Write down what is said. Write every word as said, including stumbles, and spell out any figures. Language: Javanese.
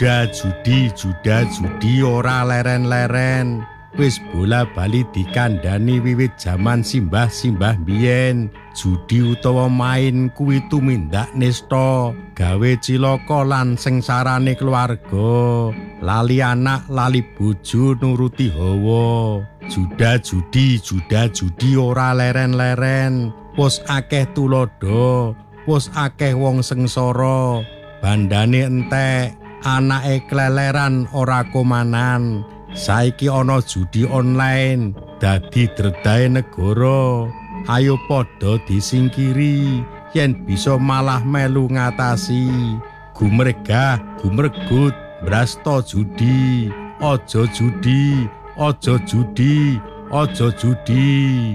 Juda judi, juda judi ora leren-leren. Wis bola-bali dikandhani wiwit jaman simbah-simbah biyen. Judi utawa main kuwi tumindak nista, gawe cilaka lan sengsarane keluarga. Lali anak, lali bojo nuruti hawa. Juda judi, juda judi ora leren-leren. Wis akeh tulodo, wis akeh wong sengsara. Bandane entek, anake kleleran ora komanan. Saiki ana judi online dadi dredahe negara. Ayo padha disingkiri yen bisa malah melu ngatasi. Gumregah, gumregut, brasta judi. Aja judi, aja judi, aja judi.